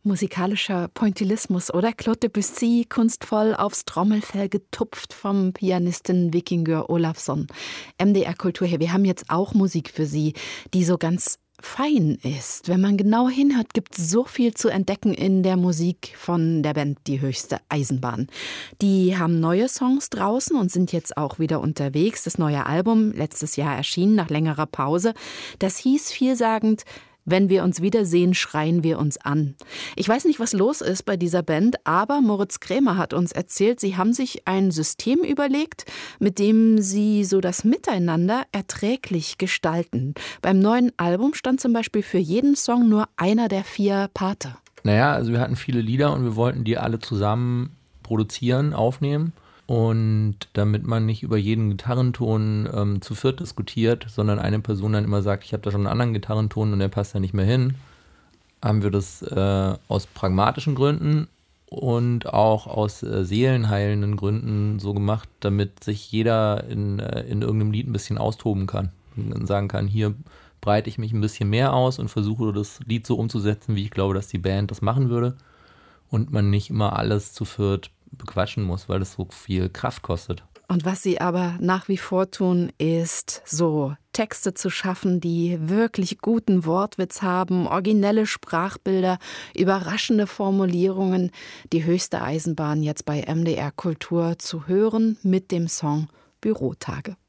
Musikalischer Pointillismus, oder? Claude Debussy, kunstvoll aufs Trommelfell getupft vom Pianisten Vikingur Olafsson. MDR Kultur hier. Wir haben jetzt auch Musik für Sie, die so ganz fein ist. Wenn man genau hinhört, gibt es so viel zu entdecken in der Musik von der Band Die höchste Eisenbahn. Die haben neue Songs draußen und sind jetzt auch wieder unterwegs. Das neue Album, letztes Jahr erschienen, nach längerer Pause, das hieß vielsagend: Wenn wir uns wiedersehen, schreien wir uns an. Ich weiß nicht, was los ist bei dieser Band, aber Moritz Krämer hat uns erzählt, sie haben sich ein System überlegt, mit dem sie so das Miteinander erträglich gestalten. Beim neuen Album stand zum Beispiel für jeden Song nur einer der 4 Parte. Naja, also wir hatten viele Lieder und wir wollten die alle zusammen produzieren, aufnehmen. Und damit man nicht über jeden Gitarrenton zu viert diskutiert, sondern eine Person dann immer sagt, ich habe da schon einen anderen Gitarrenton und der passt da nicht mehr hin, haben wir das aus pragmatischen Gründen und auch aus seelenheilenden Gründen so gemacht, damit sich jeder in irgendeinem Lied ein bisschen austoben kann und sagen kann, hier breite ich mich ein bisschen mehr aus und versuche das Lied so umzusetzen, wie ich glaube, dass die Band das machen würde und man nicht immer alles zu viert bequatschen muss, weil das so viel Kraft kostet. Und was sie aber nach wie vor tun, ist so Texte zu schaffen, die wirklich guten Wortwitz haben, originelle Sprachbilder, überraschende Formulierungen. Die höchste Eisenbahn jetzt bei MDR Kultur zu hören mit dem Song Bürotage.